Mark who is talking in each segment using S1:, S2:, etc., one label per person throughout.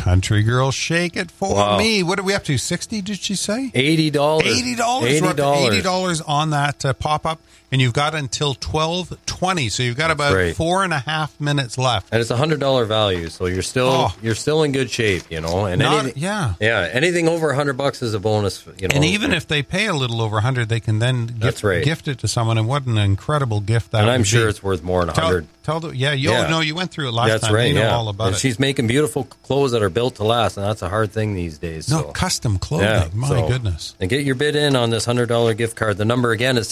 S1: Country Girl, Shake It For Me. What are we up to? 60, did she say?
S2: $80.
S1: $80. We're up to $80 on that pop-up. And you've got until 12:20, so you've got about 4.5 minutes left.
S2: And it's $100 value, so you're still in good shape, you know. And anything over $100 is a bonus, you know.
S1: And even if they pay a little over $100, they can then gift it to someone. And what an incredible gift that!
S2: And I'm sure it's worth more than $100.
S1: You went through it last time.
S2: Right,
S1: you know all about it.
S2: She's making beautiful clothes that are built to last, and that's a hard thing these days.
S1: No, custom clothing. My goodness.
S2: And get your bid in on this $100 gift card. The number again is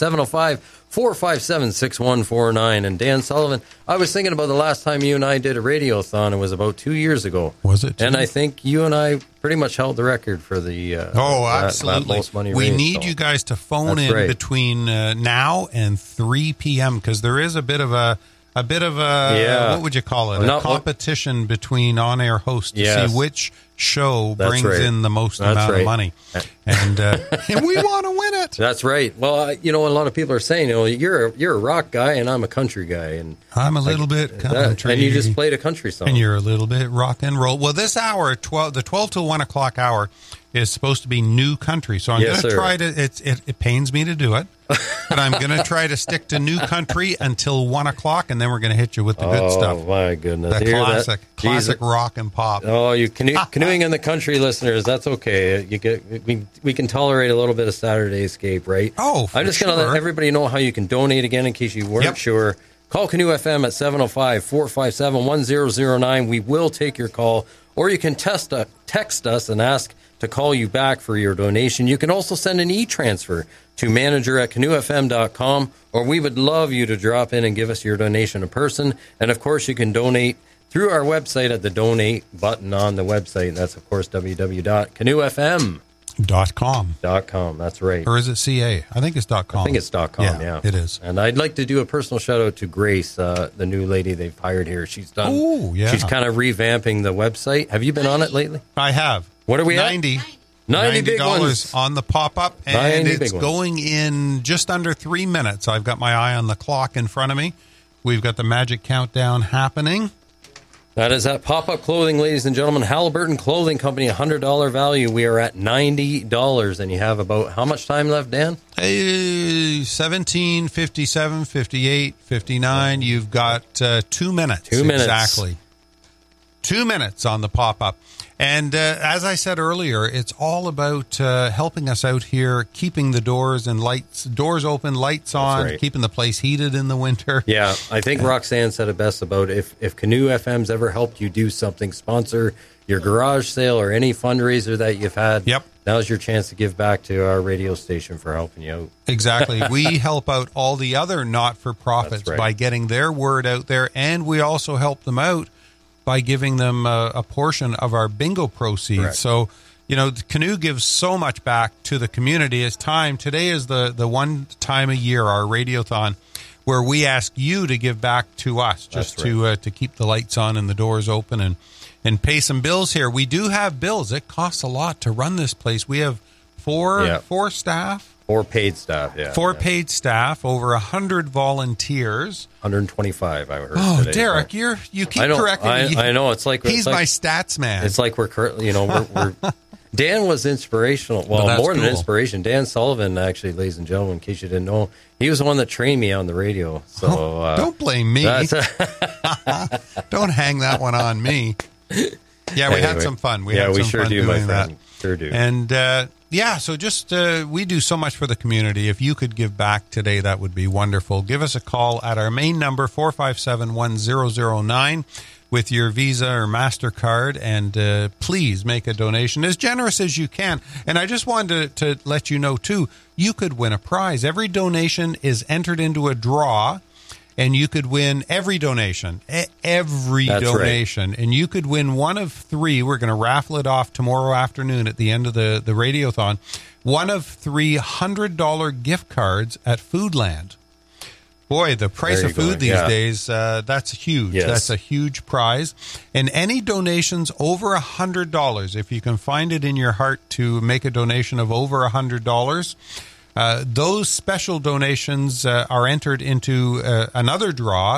S2: 705-457-6149. And Dan Sullivan, I was thinking about the last time you and I did a radiothon. It was about 2 years ago.
S1: Was it?
S2: And I think you and I pretty much held the record for the
S1: absolutely.
S2: that most money
S1: we
S2: raised,
S1: need you guys to phone in between now and 3 p.m. because there is a bit of a what would you call it? A competition between on-air hosts to see which show brings in the most amount of money. And we want to win it.
S2: That's right. Well, a lot of people are saying, you're a rock guy and I'm a country guy. And
S1: I'm a little bit country.
S2: And you just played a country song.
S1: And you're a little bit rock and roll. Well, this hour, the 12 to 1 o'clock hour, is supposed to be new country. So I'm going to try to, it pains me to do it, but I'm going to try to stick to new country until 1 o'clock, and then we're going to hit you with the good stuff.
S2: Oh, my goodness.
S1: The classic rock and pop.
S2: Oh, you canoeing in the country listeners, that's okay. We can tolerate a little bit of Saturday Escape, right?
S1: Oh, for
S2: I'm just going to let everybody know how you can donate again in case you weren't sure. Call Canoe FM at 705-457-1009. We will take your call, or you can text us and ask to call you back for your donation. You can also send an e-transfer to manager@canoefm.com, or we would love you to drop in and give us your donation in person. And, of course, you can donate through our website at the donate button on the website. And that's, of course, www.canoefm.com. That's right.
S1: Or is it CA? I think it's .com.
S2: I think it's .com, yeah.
S1: It is.
S2: And I'd like to do a personal shout-out to Grace, the new lady they've hired here. She's done.
S1: Oh, yeah.
S2: She's kind of revamping the website. Have you been on it lately?
S1: I have.
S2: What are we at?
S1: $90
S2: big ones
S1: on the pop-up, and it's going in just under 3 minutes. I've got my eye on the clock in front of me. We've got the magic countdown happening.
S2: That is at Pop-Up Clothing, ladies and gentlemen. Halliburton Clothing Company, $100 value. We are at $90, and you have about how much time left, Dan?
S1: 17, 57, 58, 59. You've got 2 minutes.
S2: 2 minutes.
S1: Exactly. 2 minutes on the pop-up. And as I said earlier, it's all about helping us out here, keeping the doors open, lights on, keeping the place heated in the winter.
S2: Yeah, I think Roxanne said it best about if Canoe FM's ever helped you do something, sponsor your garage sale or any fundraiser that you've had.
S1: Yep.
S2: Now's your chance to give back to our radio station for helping you out.
S1: Exactly. We help out all the other not-for-profits by getting their word out there, and we also help them out by giving them a portion of our bingo proceeds.
S2: Correct.
S1: So, Canoe gives so much back to the community. Today is the one time a year, our radiothon, where we ask you to give back to us, just to keep the lights on and the doors open and pay some bills here. We do have bills. It costs a lot to run this place. We have four staff.
S2: 4 paid staff, yeah.
S1: 4 paid staff, over 100 volunteers.
S2: 125, I heard.
S1: Oh,
S2: today.
S1: Derek, you keep correcting me.
S2: I know. It's like
S1: he's my stats man.
S2: It's like we're Dan was inspirational. Well, more than inspiration. Dan Sullivan, actually, ladies and gentlemen, in case you didn't know, he was the one that trained me on the radio. So
S1: don't blame me. Don't hang that one on me. Yeah, we had some fun. We
S2: sure do, my friend. Sure do.
S1: And so just we do so much for the community. If you could give back today, that would be wonderful. Give us a call at our main number, 457-1009, with your Visa or MasterCard, and please make a donation as generous as you can. And I just wanted to let you know, too, you could win a prize. Every donation is entered into a draw, and you could win every donation, and you could win one of 3. We're going to raffle it off tomorrow afternoon at the end of the radiothon. One of 3 $100 gift cards at Foodland. Boy, the price of food these days, that's huge. Yes. That's a huge prize. And any donations over $100, if you can find it in your heart to make a donation of over $100, those special donations are entered into another draw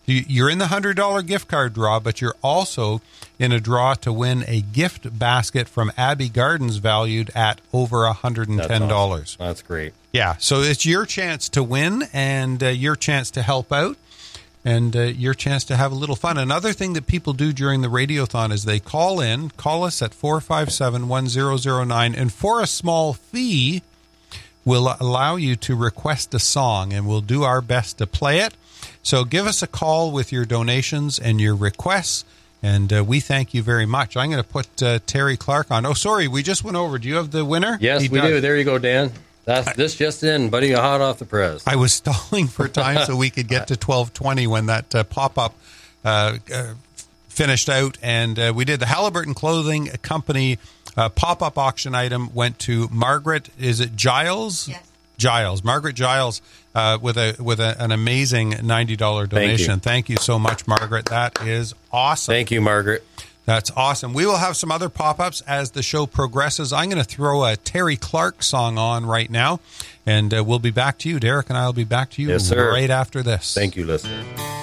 S1: You're in the $100 gift card draw, but you're also in a draw to win a gift basket from Abbey Gardens valued at over $110.
S2: That's awesome. That's great.
S1: Yeah, so it's your chance to win and your chance to help out and your chance to have a little fun. Another thing that people do during the Radiothon is they call us at 457-1009, and for a small fee, we'll allow you to request a song, and we'll do our best to play it. So give us a call with your donations and your requests, and we thank you very much. I'm going to put Terry Clark on. Oh, sorry, we just went over. Do you have the winner?
S2: Yes, we do. There you go, Dan. This just in, buddy, hot off the press.
S1: I was stalling for time so we could get to 12:20 when that pop-up finished out, and we did the Halliburton Clothing Company pop-up auction item went to Margaret. Is it Giles?
S3: Yes.
S1: Giles, Margaret Giles, with an amazing $90 donation. Thank you so much, Margaret. That is awesome.
S2: Thank you, Margaret.
S1: That's awesome. We will have some other pop-ups as the show progresses. I'm going to throw a Terry Clark song on right now, and we'll be back to you. Derek and I will be back to you
S2: Yes, sir.
S1: right after this.
S2: Thank you, listener.